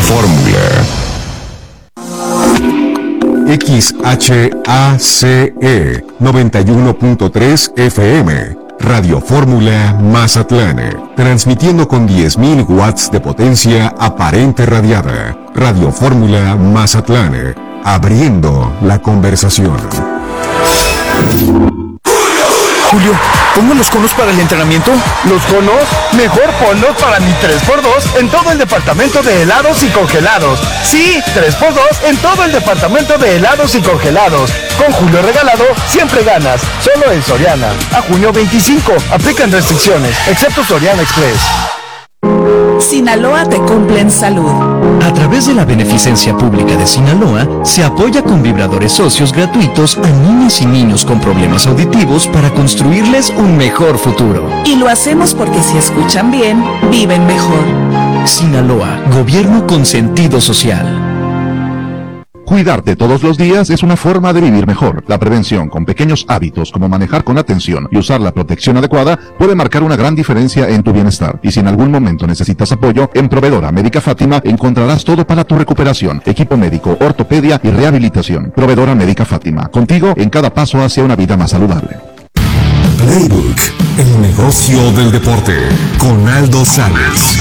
Fórmula. XHACE 91.3 FM, Radio Fórmula Mazatlán, transmitiendo con 10.000 watts de potencia aparente radiada. Radio Fórmula Mazatlán, abriendo la conversación. Julio, ¿pongo los conos para el entrenamiento? ¿Los conos? Mejor ponlos para mi 3x2 en todo el departamento de helados y congelados. Sí, 3x2 en todo el departamento de helados y congelados. Con Julio regalado, siempre ganas. Solo en Soriana. A junio 25. Aplican restricciones, excepto Soriana Express. Sinaloa te cumple en salud. A través de la beneficencia pública de Sinaloa, se apoya con vibradores socios gratuitos a niñas y niños con problemas auditivos para construirles un mejor futuro. Y lo hacemos porque si escuchan bien, viven mejor. Sinaloa, gobierno con sentido social. Cuidarte todos los días es una forma de vivir mejor. La prevención con pequeños hábitos como manejar con atención y usar la protección adecuada puede marcar una gran diferencia en tu bienestar. Y si en algún momento necesitas apoyo, en Proveedora Médica Fátima encontrarás todo para tu recuperación: equipo médico, ortopedia y rehabilitación. Proveedora Médica Fátima, contigo en cada paso hacia una vida más saludable. Playbook, el negocio del deporte, con Aldo Sáenz.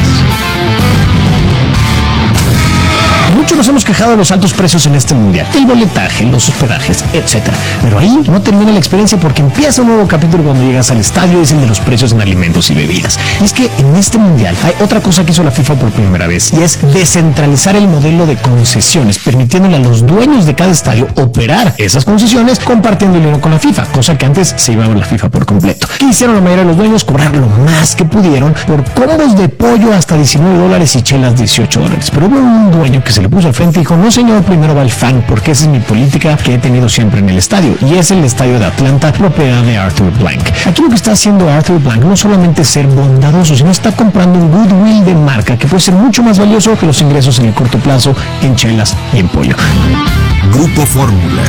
Muchos nos hemos quejado de los altos precios en este mundial, el boletaje, los hospedajes, etc. Pero ahí no termina la experiencia, porque empieza un nuevo capítulo cuando llegas al estadio, es el de los precios en alimentos y bebidas. Y es que en este mundial hay otra cosa que hizo la FIFA por primera vez, y es descentralizar el modelo de concesiones, permitiéndole a los dueños de cada estadio operar esas concesiones compartiendo el dinero con la FIFA, cosa que antes se llevaba la FIFA por completo. ¿Qué hicieron la mayoría de los dueños? Cobrar lo más que pudieron por combos de pollo hasta $19 y chelas $18. Pero hubo un dueño que se le puso al frente y dijo: no señor, primero va el fan, porque esa es mi política que he tenido siempre en el estadio, y es el estadio de Atlanta, propiedad de Arthur Blank. Aquí lo que está haciendo Arthur Blank no solamente es ser bondadoso, sino está comprando un goodwill de marca que puede ser mucho más valioso que los ingresos en el corto plazo en chelas y en pollo. Grupo Fórmula.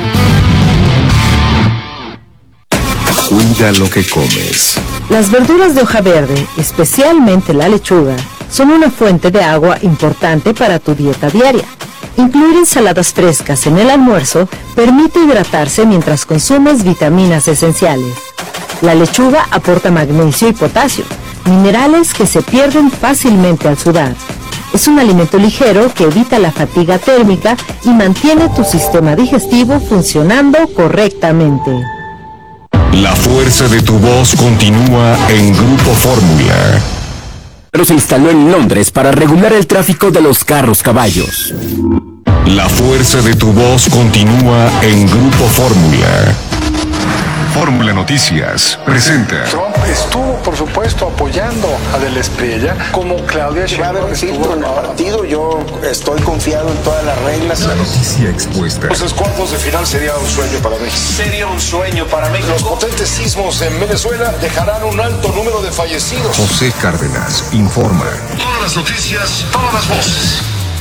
Cuida lo que comes. Las verduras de hoja verde, especialmente la lechuga, son una fuente de agua importante para tu dieta diaria. Incluir ensaladas frescas en el almuerzo permite hidratarse mientras consumes vitaminas esenciales. La lechuga aporta magnesio y potasio, minerales que se pierden fácilmente al sudar. Es un alimento ligero que evita la fatiga térmica y mantiene tu sistema digestivo funcionando correctamente. La fuerza de tu voz continúa en Grupo Fórmula. Pero se instaló en Londres para regular el tráfico de los carros caballos. La fuerza de tu voz continúa en Grupo Fórmula. Fórmula Noticias presenta. Trump estuvo, por supuesto, apoyando a Del Espriella, como Claudia Sheinbaum estuvo en el partido. Yo estoy confiado en todas las reglas. La noticia expuesta. Los cuartos de final sería un sueño para México. Sería un sueño para México. Los potentes sismos en Venezuela dejarán un alto número de fallecidos. José Cárdenas informa. Todas las noticias, todas las voces.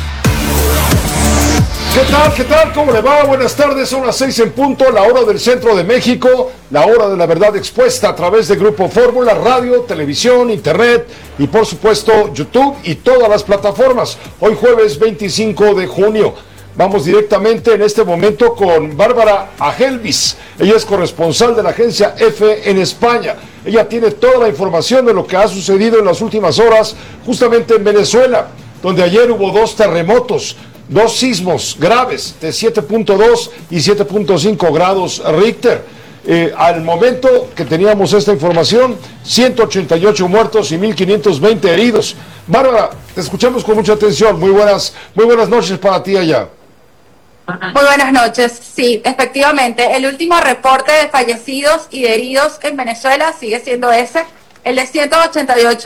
¿Qué tal? ¿Cómo le va? Buenas tardes, son las 6 en punto, la hora del centro de México, la hora de la verdad expuesta a través de Grupo Fórmula, radio, televisión, internet y por supuesto YouTube y todas las plataformas. Hoy jueves 25 de junio. Vamos directamente en este momento con Bárbara Agelvis. Ella es corresponsal de la agencia EFE en España. Ella tiene toda la información de lo que ha sucedido en las últimas horas justamente en Venezuela, donde ayer hubo 2 terremotos. 2 sismos graves de 7.2 y 7.5 grados Richter. Al momento que teníamos esta información, 188 muertos y 1.520 heridos. Bárbara, te escuchamos con mucha atención. Muy buenas noches para ti allá. Muy buenas noches. Sí, efectivamente, el último reporte de fallecidos y de heridos en Venezuela sigue siendo ese, el de 188